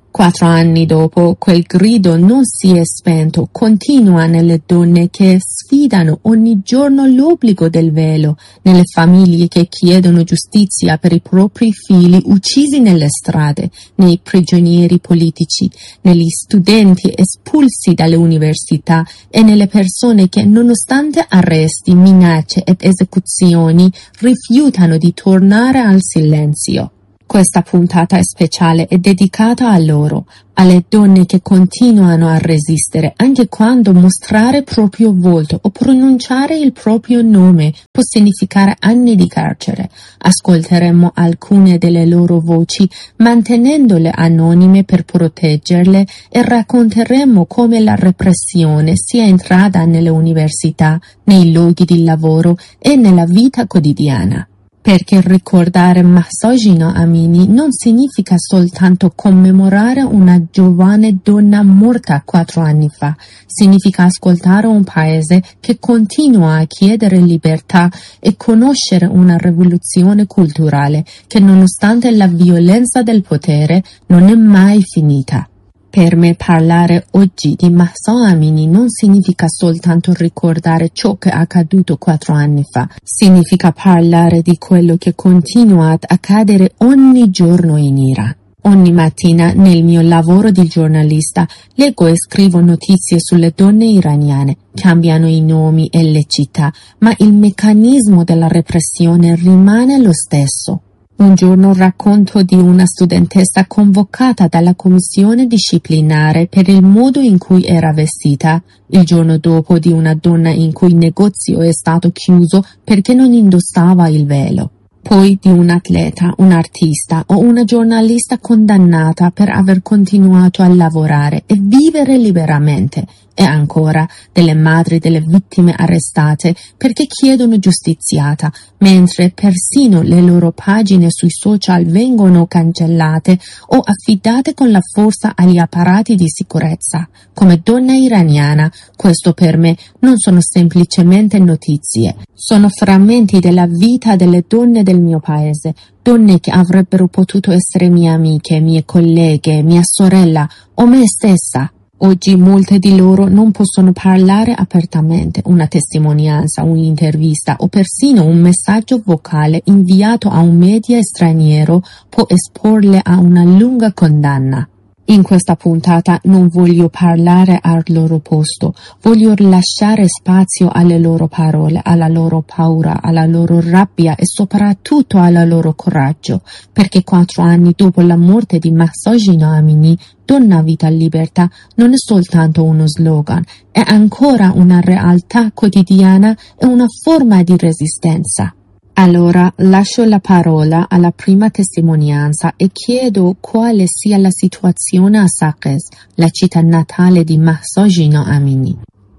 Quattro anni dopo, quel grido non si è spento, continua nelle donne che sfidano ogni giorno l'obbligo del velo, nelle famiglie che chiedono giustizia per i propri figli uccisi nelle strade, nei prigionieri politici, negli studenti espulsi dalle università e nelle persone che, nonostante arresti, minacce ed esecuzioni, rifiutano di tornare al silenzio. Questa puntata è speciale e dedicata a loro, alle donne che continuano a resistere anche quando mostrare il proprio volto o pronunciare il proprio nome può significare anni di carcere. Ascolteremo alcune delle loro voci mantenendole anonime per proteggerle e racconteremo come la repressione sia entrata nelle università, nei luoghi di lavoro e nella vita quotidiana. Perché ricordare Mahsa Jina Amini non significa soltanto commemorare una giovane donna morta quattro anni fa, significa ascoltare un paese che continua a chiedere libertà e conoscere una rivoluzione culturale che, nonostante la violenza del potere, non è mai finita. Per me parlare oggi di Mahsa Amini non significa soltanto ricordare ciò che è accaduto quattro anni fa, significa parlare di quello che continua ad accadere ogni giorno in Iran. Ogni mattina nel mio lavoro di giornalista leggo e scrivo notizie sulle donne iraniane, cambiano i nomi e le città, ma il meccanismo della repressione rimane lo stesso. Un giorno racconto di una studentessa convocata dalla commissione disciplinare per il modo in cui era vestita, il giorno dopo di una donna in cui il negozio è stato chiuso perché non indossava il velo. Poi di un atleta, un artista o una giornalista condannata per aver continuato a lavorare e vivere liberamente, e ancora delle madri delle vittime arrestate perché chiedono giustiziata, mentre persino le loro pagine sui social vengono cancellate o affidate con la forza agli apparati di sicurezza. Come donna iraniana, questo per me non sono semplicemente notizie, sono frammenti della vita delle donne del mio paese, donne che avrebbero potuto essere mie amiche, mie colleghe, mia sorella o me stessa. Oggi molte di loro non possono parlare apertamente. Una testimonianza, un'intervista o persino un messaggio vocale inviato a un media straniero può esporle a una lunga condanna. In questa puntata non voglio parlare al loro posto, voglio lasciare spazio alle loro parole, alla loro paura, alla loro rabbia e soprattutto al loro coraggio, perché quattro anni dopo la morte di Mahsa Jina Amini, Donna Vita Libertà non è soltanto uno slogan, è ancora una realtà quotidiana e una forma di resistenza. Allora lascio la parola alla prima testimonianza e chiedo quale sia la situazione a Saqqez, la città natale di Mahsa Jina Amini.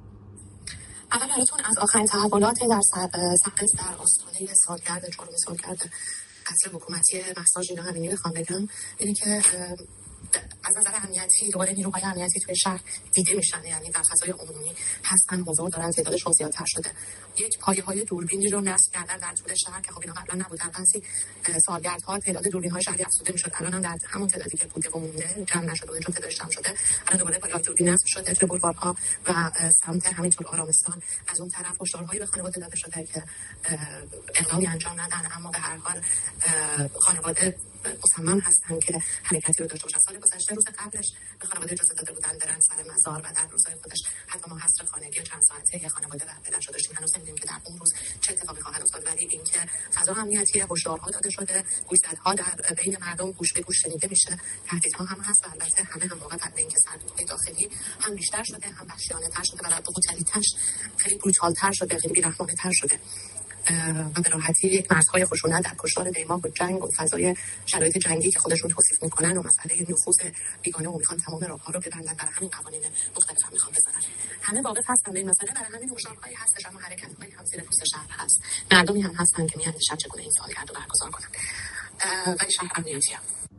اول براتون از آخرین تحولات در سقز در آستانه سالگرد چهارم سالگرد قتل حکومتی مهسا ژینا امینی بخوام بگم اینه که از نظر امنیتی دوباره نیروهای امنیتی توی شهر دیده میشن، یعنی در فضای عمومی هستن، حضور دارن، تعدادشون زیادتر شده. یک پایه‌های دوربینی رو نصب کردن در طول شهر که خب اینا قبلا نبودن. بعضی سالگردها تعداد دوربین‌های شهری افزوده میشد، الان هم در همون تعدادی که بوده و مونده جمع نشده و چون تعدادش جمع شده الان دوباره پایه‌های دوربین نصب شده توی بولوارها و سمت همینطور آرامستان. از اون طرف هشدارهایی به خانواده داده شده که اقدامی انجام ندن، اما به هر حال خانواده مصمم هستن که حرکتی رو داشته باشن. سال گذشته روز قبلش به خانواده اجازه داده بودن برن سر مزار و در روزهای خودش حتی ما حصر خانگی چند ساعته یه خانواده و پدرش رو داشتیم. هنوز نمی‌دونیم که در اون روز چه اتفاقی خواهد افتاد، ولی اینکه فضا امنیتی، هشدارها داده شده، گوشزدها در بین مردم گوش به گوش شنیده میشه، تهدیدها هم هست و البته همه هم واقعا بعد اینکه سرکوب داخلی هم بیشتر شده، هم وحشیانه‌تر شده و در بروتالیتش خیلی بروتال‌تر شده، خیلی بی‌رحمانه‌تر شده. و به راحتی یک مرزهای خشونت در کشتار دیماه و جنگ و فضای شرایط جنگی که خودشون توصیف میکنن و مسئله نفوذ بیگانه و میخوان تمام راهها رو ببندن، برای همین قوانین مختلف هم میخوان بذارن. همه واقف هستن به این مسئله، برای همین هشدارهایی هستش، اما حرکت‌هایی هم زیر پوست شهر هست. مردمی هم هستن که میان شب چگونه این سالگرد رو برگزار کنن، ولی شهر امنیتی هم.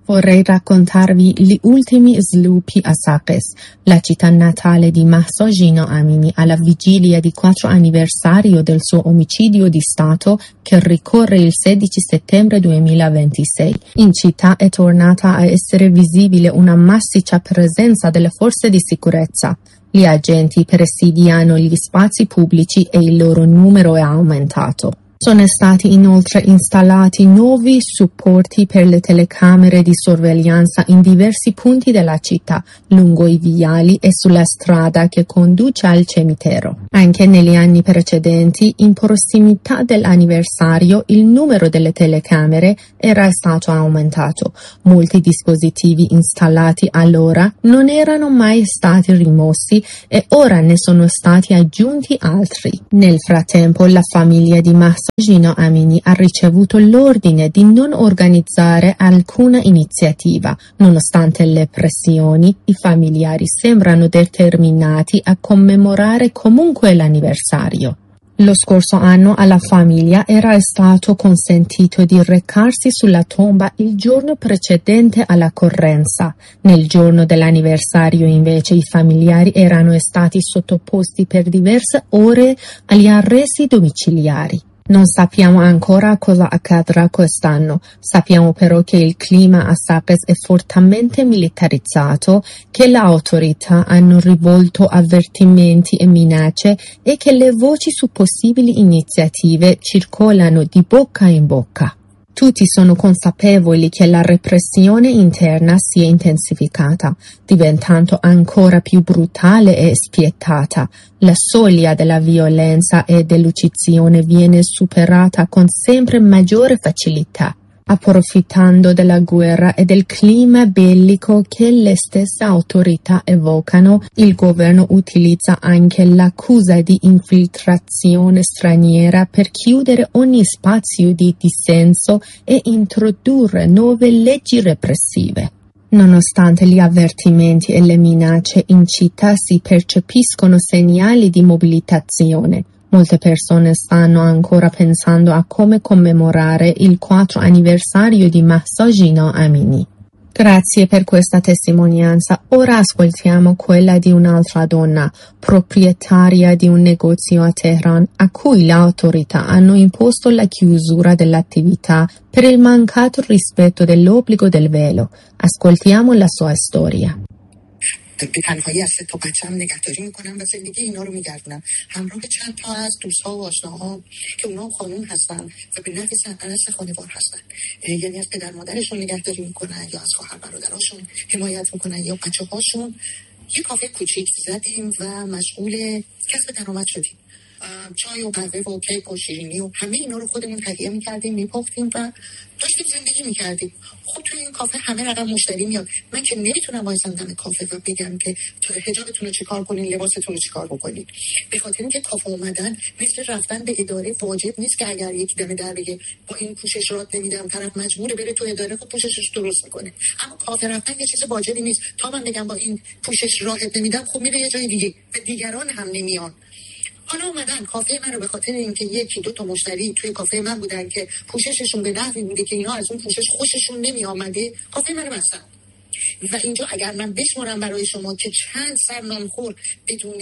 Vorrei raccontarvi gli ultimi sviluppi a Saqqez, la città natale di Mahsa Jina Amini, alla vigilia di quattro anniversario del suo omicidio di Stato che ricorre il sedici settembre duemilaventisei. In città è tornata a essere visibile una massiccia presenza delle forze di sicurezza. Gli agenti presidiano gli spazi pubblici e il loro numero è aumentato. Sono stati inoltre installati nuovi supporti per le telecamere di sorveglianza in diversi punti della città, lungo i viali e sulla strada che conduce al cimitero. Anche negli anni precedenti, in prossimità dell'anniversario, il numero delle telecamere era stato aumentato. Molti dispositivi installati allora non erano mai stati rimossi e ora ne sono stati aggiunti altri. Nel frattempo, la famiglia di Mahsa Jina Amini ha ricevuto l'ordine di non organizzare alcuna iniziativa. Nonostante le pressioni, i familiari sembrano determinati a commemorare comunque l'anniversario. Lo scorso anno alla famiglia era stato consentito di recarsi sulla tomba il giorno precedente all'occorrenza. Nel giorno dell'anniversario invece i familiari erano stati sottoposti per diverse ore agli arresti domiciliari. Non sappiamo ancora cosa accadrà quest'anno, sappiamo però che il clima a Saqqez è fortemente militarizzato, che le autorità hanno rivolto avvertimenti e minacce e che le voci su possibili iniziative circolano di bocca in bocca. Tutti sono consapevoli che la repressione interna si è intensificata, diventando ancora più brutale e spietata. La soglia della violenza e dell'uccisione viene superata con sempre maggiore facilità. Approfittando della guerra e del clima bellico che le stesse autorità evocano, il governo utilizza anche l'accusa di infiltrazione straniera per chiudere ogni spazio di dissenso e introdurre nuove leggi repressive. Nonostante gli avvertimenti e le minacce, in città si percepiscono segnali di mobilitazione. Molte persone stanno ancora pensando a come commemorare il quattro anniversario di Mahsa Jina Amini. Grazie per questa testimonianza. Ora ascoltiamo quella di un'altra donna, proprietaria di un negozio a Teheran, a cui le autorità hanno imposto la chiusura dell'attività per il mancato rispetto dell'obbligo del velo. Ascoltiamo la sua storia. به تنهایی از سه تا بچه‌م نگهداری میکنم و زندگی اینا رو میگردونم همراه چند تا از دوست‌ها و آشناهام که اونا هم خانم هستن و به نحو سرپرست خانوار هستن، یعنی از پدر مادرشون نگهداری میکنن یا از خواهر برادراشون حمایت میکنن یا بچه‌هاشون. یه کافه کوچیک زدیم و مشغول کسب درآمد شدیم. چای و قهوه و کیک و شیرینی و همه اینا رو خودمون تهیه میکردیم، میپختیم و داشتیم زندگی میکردیم. خب توی این کافه همه رقم مشتری میاد. من که نمیتونم وایسم دم کافه و بگم که حجابتون رو چیکار کنین، لباستون رو چیکار بکنین. به خاطر اینکه کافه اومدن مثل رفتن به اداره واجب نیست که اگر یکی دم در بگه با این پوشش رات نمیدم، طرف مجبوره بره تو اداره خب پوششش درست میکنه. اما کافه رفتن یه چیز واجبی نیست. تا من بگم با این پوشش راحت نمیدم، خب میره یه جای دیگه و دیگران هم نمیان. حالا اومدن کافه من رو به خاطر اینکه یکی دو تا مشتری توی کافه من بودن که پوشششون به نحوی بوده که اینا از اون پوشش خوششون نمی آمده، کافه من رو بستن. و اینجا اگر من بشمرم برای شما که چند سر نانخور بدون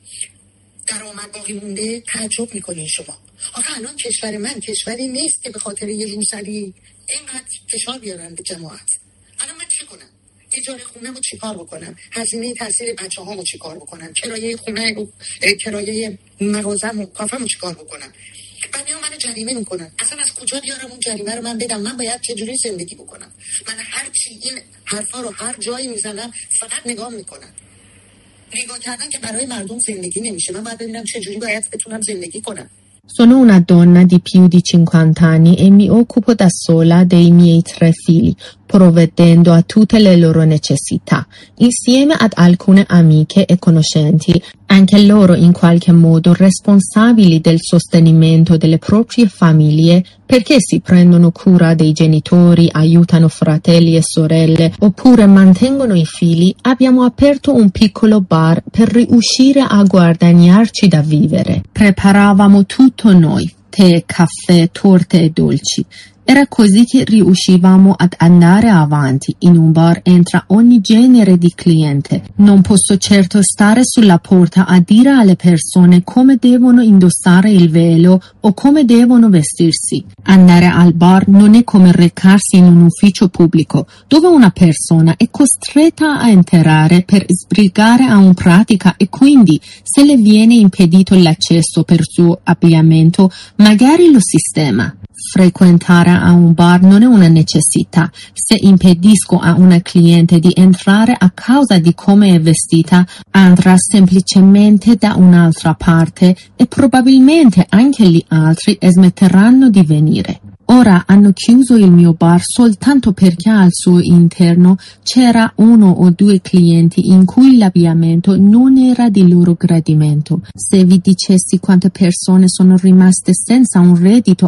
درآمد باقی مونده، تعجب میکنین شما. آخه الان کشور من کشوری نیست که به خاطر یه روسری اینقدر فشار بیارن به جماعت. الان من چه کنم؟ اجاره خونه رو چیکار بکنم؟ هزینه تحصیل بچه‌هامو چیکار بکنم؟ کرایه خونه رو، کرایه مغازه‌مو، کافه‌مو چیکار بکنم؟ بعد میام منو جریمه میکنن. اصلا از کجا بیارم اون جریمه رو من بدم؟ من باید چه جوری زندگی بکنم؟ من هر چی این حرفا رو هر جایی میزنم فقط نگاه میکنن. نگاه کردن که برای مردم زندگی نمیشه. من باید ببینم چه جوری باید بتونم زندگی کنم. Sono una donna di più di cinquanta anni e mi occupo da sola dei miei tre figli, provvedendo a tutte le loro necessità, insieme ad alcune amiche e conoscenti, anche loro in qualche modo responsabili del sostenimento delle proprie famiglie perché si prendono cura dei genitori, aiutano fratelli e sorelle oppure mantengono i figli. Abbiamo aperto un piccolo bar per riuscire a guadagnarci da vivere. Preparavamo tutto noi, tè, caffè, torte e dolci. Era così che riuscivamo ad andare avanti. In un bar entra ogni genere di cliente. Non posso certo stare sulla porta a dire alle persone come devono indossare il velo o come devono vestirsi. Andare al bar non è come recarsi in un ufficio pubblico, dove una persona è costretta a entrare per sbrigare a un pratica e quindi, se le viene impedito l'accesso per suo abbigliamento, magari lo sistema. Frequentare a un bar non è una necessità. Se impedisco a una cliente di entrare a causa di come è vestita, andrà semplicemente da un'altra parte e probabilmente anche gli altri smetteranno di venire. Ora hanno chiuso il mio bar soltanto perché al suo interno c'era uno o due clienti in cui l'abbigliamento non era di loro gradimento. Se vi dicessi quante persone sono rimaste senza un reddito